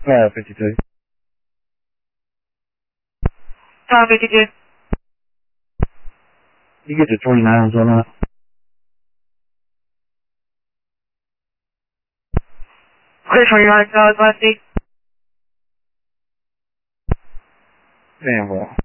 52. 52. You get to 29 on that. Clear 29, Last 8. Damn well.